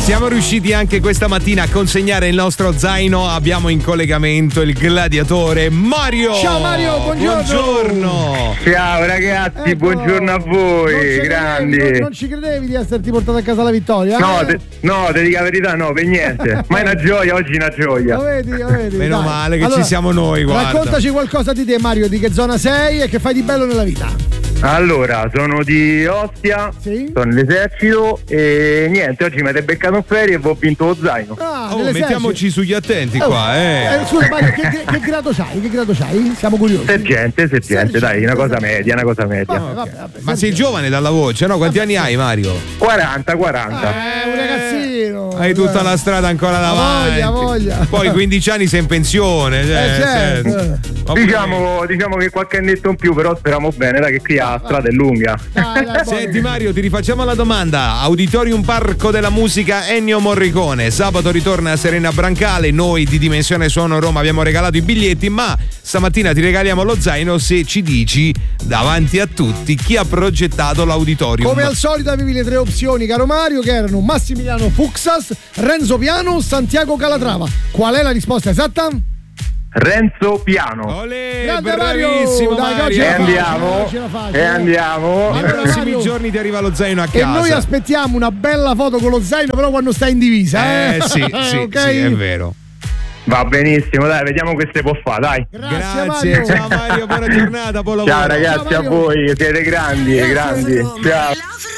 Siamo riusciti anche questa mattina a consegnare il nostro zaino. Abbiamo in collegamento il gladiatore Mario. Ciao Mario, buongiorno. Ciao ragazzi, buongiorno a voi, grandi. Non ci credevi di esserti portato a casa la vittoria? No, ti dico la verità, no, per niente. Ma è una gioia, oggi è una gioia. Lo vedi. Meno male che ci siamo noi, guarda. Raccontaci qualcosa di te, Mario, di che zona sei e che fai di bello nella vita. Allora, sono di Ostia, sono nell'esercito e niente, oggi mi avete beccato in ferie e ho vinto lo zaino. Mettiamoci sugli attenti qua, Scusa Mario, che grado c'hai? Siamo curiosi. Sergente, dai, una cosa media. Vabbè, ma sei giovane dalla voce, no? Quanti anni hai, Mario? 40. Un ragazzino. Hai tutta la strada ancora davanti. Voglia. Poi 15 anni sei in pensione. Certo. Diciamo che qualche annetto in più, però speriamo bene, che qui la strada è lunga. Senti Mario, ti rifacciamo la domanda. Auditorium Parco della Musica Ennio Morricone. Sabato ritorna Serena Brancale. Noi di Dimensione Suono Roma abbiamo regalato i biglietti, ma stamattina ti regaliamo lo zaino se ci dici davanti a tutti chi ha progettato l'auditorium. Come al solito avevi le 3 opzioni, caro Mario, che erano Massimiliano Fuxas, Renzo Piano, Santiago Calatrava. Qual è la risposta esatta? Renzo Piano. Olè, bravissimo Mario. E andiamo. Nei prossimi giorni ti arriva lo zaino a casa. E noi aspettiamo una bella foto con lo zaino, però quando stai in divisa. Sì, okay? Sì, è vero. Va benissimo, dai, vediamo che se può fare, dai. Grazie Mario. Ciao Mario, buona giornata, buon lavoro. Ciao ragazzi, a voi, siete grandi. Ciao.